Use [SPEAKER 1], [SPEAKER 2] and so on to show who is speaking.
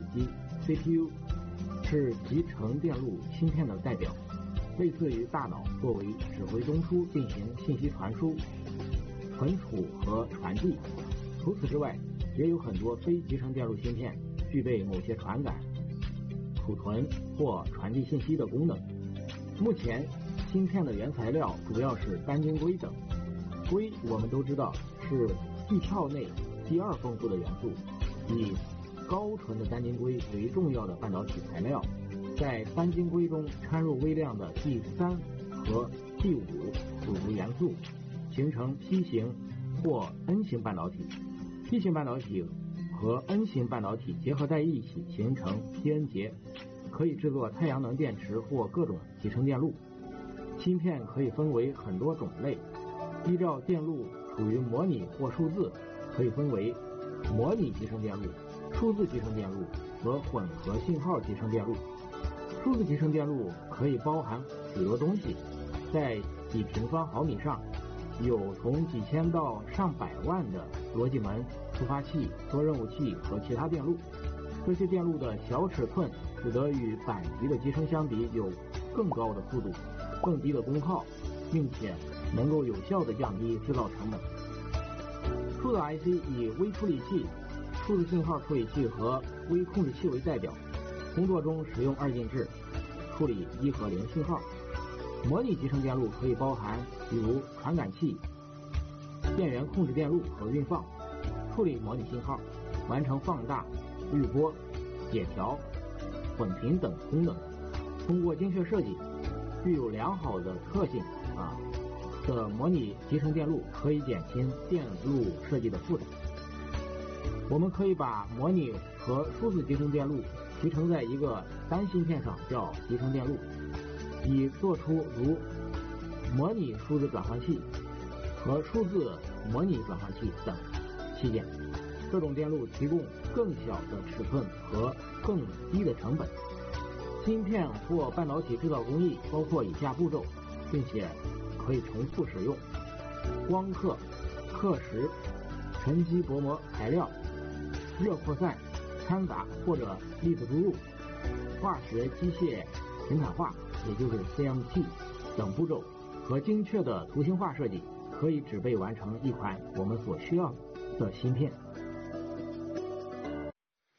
[SPEAKER 1] 机 CPU 是集成电路芯片的代表，类似于大脑，作为指挥中枢进行信息传输、存储和传递。除此之外，也有很多非集成电路芯片具备某些传感、储存或传递信息的功能。目前芯片的原材料主要是单晶硅等。硅我们都知道是地壳内第二丰富的元素，以高纯的单晶硅为重要的半导体材料，在单晶硅中掺入微量的第3和第5主族元素，形成 P 型或 N 型半导体。P 型半导体和 N 型半导体结合在一起形成 PN 结，可以制作太阳能电池或各种集成电路。芯片可以分为很多种类，依照电路属于模拟或数字，可以分为模拟集成电路、数字集成电路和混合信号集成电路。数字集成电路可以包含许多东西，在几平方毫米上有从几千到上百万的逻辑门、触发器、多任务器和其他电路。这些电路的小尺寸使得与板级的集成相比有更高的速度、更低的功耗，并且能够有效地降低制造成本。数字 IC 以微处理器、数字信号处理器和微控制器为代表，工作中使用二进制，处理1和0信号。模拟集成电路可以包含比如传感器、电源控制电路和运放，处理模拟信号，完成放大、滤波、解调、混频等功能。通过精确设计，具有良好的特性的模拟集成电路可以减轻电路设计的负担。我们可以把模拟和数字集成电路集成在一个单芯片上，叫集成电路，以做出如模拟数字转换器和数字模拟转换器等器件。这种电路提供更小的尺寸和更低的成本。芯片或半导体制造工艺包括以下步骤，并且可以重复使用：光刻、刻蚀、沉积薄膜材料、热扩散、掺杂或者粒子注入、化学机械平坦化，也就是 CMT 等步骤和精确的图形化设计，可以只被完成一款我们所需要的芯片。